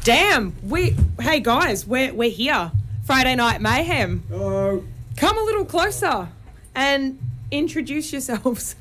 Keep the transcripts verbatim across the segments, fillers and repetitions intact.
Damn, we hey guys, we're we're here. Friday Night Mayhem. Hello. Come a little closer and introduce yourselves.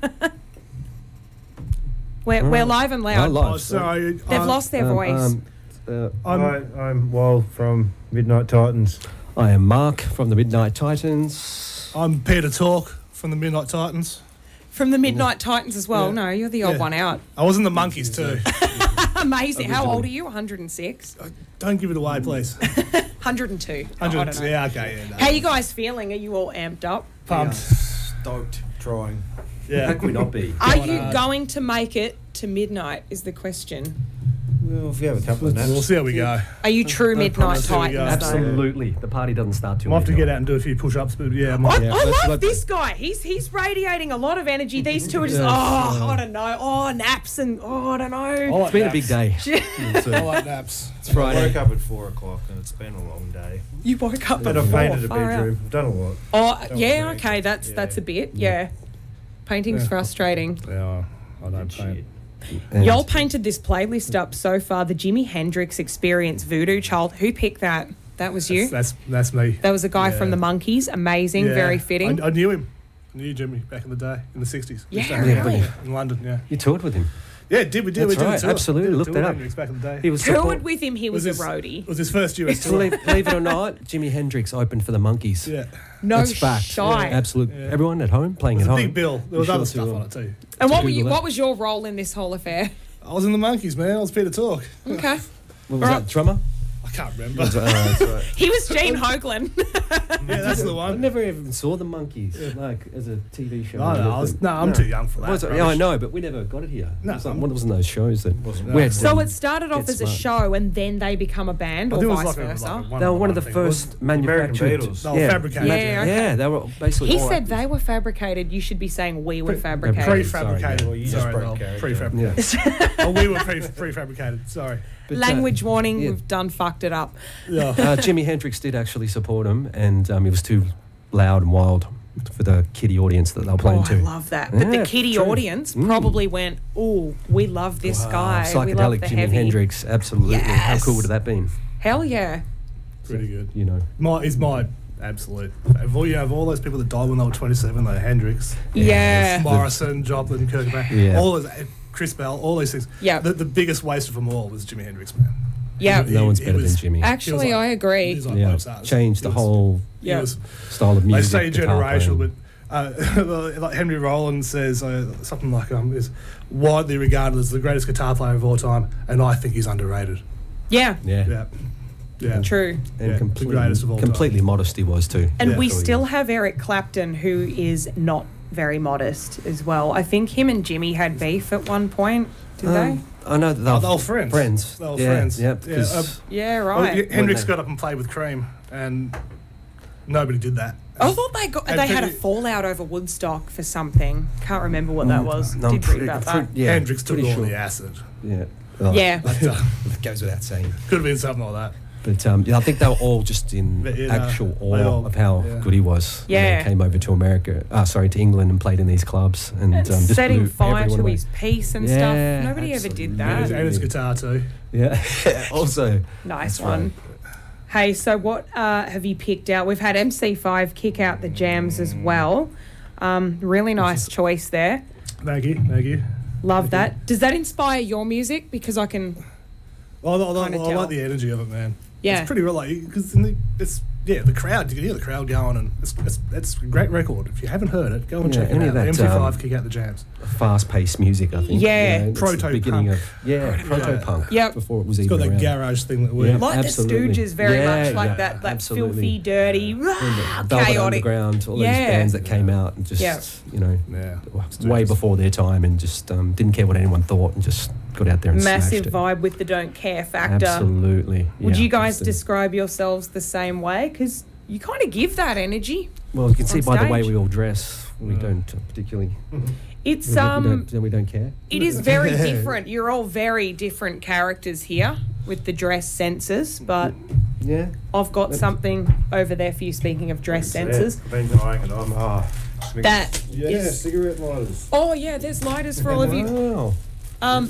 we're we're live and loud. Oh, live. Oh, sorry. They've uh, lost their Um, voice. um, uh, I'm, Hi, I'm Wal from Midnight Titans. I am Mark from the Midnight Titans. I'm Peter Talk from the Midnight Titans. From the Midnight Titans as well. Yeah. No, you're the odd Yeah. one out. I was in the Monkeys too. Amazing. How Originally. old are you? one hundred six? Don't give it away, please. one hundred two. Oh, I don't know. Yeah, okay, yeah. No. How you guys feeling? Are you all amped up? Pumped. Stoked, trying. How Yeah. can we not be? Are God, you uh, going to make it to midnight is the question. Well, if we have a couple of naps. We'll see how we go. Are you true No midnight promise, here we go. Titans though? Absolutely. The party doesn't start till We'll have to midnight. get out and do a few push-ups, but yeah, I, might, Yeah, I let's- love let's- this guy. He's he's radiating a lot of energy. These two are just, Yes, oh, uh, I don't know. Oh, naps and, oh, I don't I know. like It's been a naps. big day. I like naps. It's I woke Friday. up at four o'clock and it's been a long day. You woke up But at I've four. painted a Far out. bedroom. I've done a lot. Oh, Don't yeah, worry. okay. That's Yeah. that's a bit, yeah. Painting's Yeah. frustrating. Yeah, I don't paint. And Y'all painted this playlist up so far. The Jimi Hendrix Experience Voodoo Child. Who picked that? That was you? That's, that's that's me. That was a guy Yeah. from the Monkees. Amazing, Yeah. very fitting. I, I knew him. I knew Jimmy back in the day, in the sixties. Yeah, in, really? in London, yeah. You toured with him. Yeah, did we did That's we did right, a tour. absolutely, Did a look tour that with up. Hendrix back in the day. He was Toured support- with him. He was, Was a this- roadie. It was his first U S tour. believe, believe it or not, Jimi Hendrix opened for the Monkees. Yeah. No That's fact. shy. Absolute. Yeah. Everyone at home playing It was at a home. big bill. There was Be other sure stuff to, on it too. And what were Google you? that. What was your role in this whole affair? I was in the Monkeys, man. I was Peter Talk. Okay, What was that? Drummer? I can't remember. Uh, he was Gene Hoglan. yeah, that's the I one. never even saw the Monkeys like as a T V show. No, or no, I was, anything. no, I'm No. too young for that. Was it? Yeah, I rubbish. know, but we never got it here. No, it was like I'm- one of those shows that Wasn't we had that. So them it started off get as a smart. show, and then they become a band, I or think it was vice like a, versa. like a one They were one of the thing. It was- first manufactured. Beatles. They were yeah. fabricated. Yeah, Yeah, okay. they were basically. He all said like- they were fabricated. You should be saying we were Pre- fabricated. Sorry, Prefabricated. yeah. Well, you just Sorry, broke Noel. character. Prefabricated. Yeah. oh, we were pre- prefabricated. Sorry. But, uh, Language warning. yeah. We've done fucked it up. Yeah. uh, Jimi Hendrix did actually support him, and um, he was too loud and wild for the kiddie audience that they were playing Oh, I to. love that. But the Yeah, kiddie true. audience Mm. probably went, "Oh, we love this Wow, guy. We love psychedelic the Jimi heavy." Hendrix, absolutely. How Yes. cool would that have been? Hell yeah. Pretty good. You know, My is my absolute. Of all, you know, of all those people that died when they were twenty-seven, like Hendrix, Yeah. Morrison, Joplin, Kurt Cobain, Yeah. all those, uh, Chris Bell, all these things. Yeah. The, the biggest waste of them all was Jimi Hendrix, man. Yeah. He- no one's he better was- than Jimmy. Actually, like- I He agree. was like Yeah, Mozart. changed He the was- whole he Yeah. was- style of They music. say guitar generational, playing. but uh, like Henry Rollins says uh, something like um, is widely regarded as the greatest guitar player of all time, and I think he's underrated. Yeah. yeah, Yeah, yeah, True. and Yeah, the completely, greatest of all time. completely modest he was too. And Yeah. we That's all he still was. have Eric Clapton, who is not very modest as well. I think him and Jimmy had beef at one point. Did Um, I know that they Oh, were, they were friends. Friends. They were yeah, friends. Yeah, Yeah, because um, they? Yeah, Well, right. Hendrix they- got up and played with Cream, and nobody did that. I thought they got And they had a pretty- fallout over Woodstock for something. Can't remember what that was. no, I'm Did read pretty- about pretty- that. yeah, Hendrix took pretty all sure. the acid. Yeah, Oh, Yeah. But, uh, that goes without saying. could have been something like that. But um, yeah, I think they were all just in But, you know, actual they awe all- of how yeah. good he was. when Yeah. they came over to America. Uh, sorry, to England and played in these clubs and, And um, just setting blew fire everyone to away. his piece and Yeah, stuff. Nobody ever absolutely. did And his, that. and his guitar too. Yeah, also Nice That's one. Hey, so what uh, have you picked out? We've had M C five kick out the jams as well. Um, really nice choice there. Thank you, thank you. Love that. Does that inspire your music? Because I can. Well, I, I, Kinda I tell. like the energy of it, man. Yeah. It's pretty real, like because it's yeah, the crowd. You can hear the crowd going, and it's it's, it's a great record. If you haven't heard it, go and Yeah, check it any out. of that, M C five um, kick out the jams. fast-paced music. I think. Yeah. You know, it's the Proto-punk. beginning of yeah, proto punk. Yep. Before it was It's even got that around. garage thing that we. Yeah. Like Absolutely. the Stooges, very Yeah, much like yeah, that, that absolutely. filthy, dirty, And rah, the Velvet chaotic. Underground, all Yeah. these bands that came out and just Yeah. you know Yeah. way Stooges. before their time and just um, didn't care what anyone thought and just got out there and Massive smashed it. vibe with the don't care factor. Absolutely. Would yeah, you guys that's the- describe yourselves the same way? Because you kind of give that energy. Well, you can see on by the way stage? we all dress, we Yeah. don't uh, particularly. It's we, don't- um, we, don't, we don't care. it is very different. You're all very different characters here with the dress senses, but Yeah. I've got That's- something over there for you. Speaking of dress senses, I've been denying it. I'm ah. that Yeah, is- cigarette lighters. Oh yeah, there's lighters for all of you. Wow. Um,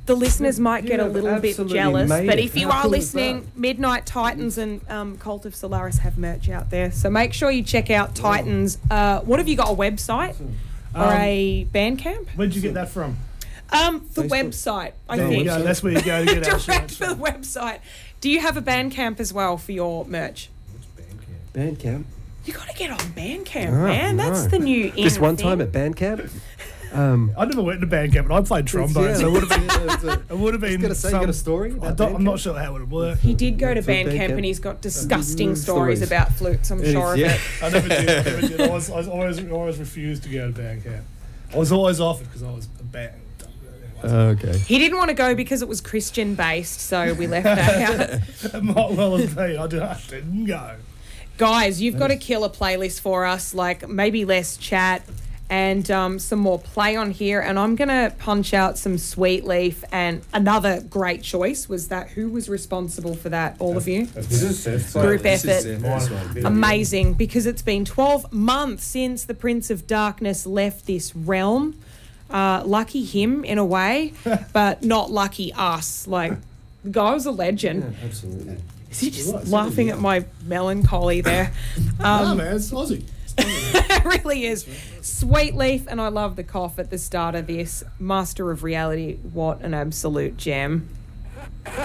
the listeners might get You a have little bit absolutely jealous, made but it. if you How are cool is listening, that? Midnight Titans and um, Cult of Solaris have merch out there. So make sure you check out Titans. Uh, what have you got, a website or Um, a Bandcamp? Where'd you get that from? Um, the Facebook. website, I There you think. go. That's where you go to get our Direct shirts for the from. website. Do you have a Bandcamp as well for your merch? Bandcamp. You got to get on Bandcamp, Oh, man. That's no. the new in This one thing. time at Bandcamp. Um, I never went to Bandcamp, but I played trombone, yeah, so it would have been. yeah, it's a- It would have been. gonna say, you some, got a story I about don't, I'm not Bandcamp? sure how it would have worked. He did go to For Bandcamp Bandcamp. and he's got disgusting Stories. stories about flutes, I'm It is, sure of yeah. it. I never did. I never did. I was, I was always, I always refused to go to Bandcamp. I was always offered because I was a band. okay. He didn't want to go because it was Christian based, so we left that out. It might well have been. I, did, I didn't go. Guys, you've got to kill a playlist for us, like maybe less chat and um, some more play on here. And I'm going to punch out some Sweet Leaf. And another great choice was that. Who was responsible for that? All of you? This is Seth's. Group This is effort. Seth's one. Amazing, because it's been twelve months since the Prince of Darkness left this realm. Uh, lucky him in a way, but not lucky us. Like, the guy was a legend. Absolutely. Is he just Right, laughing at my melancholy there? Ah, Um, man, it's Aussie. it really is. Sweet Leaf, and I love the cough at the start of this. Master of Reality, what an absolute gem.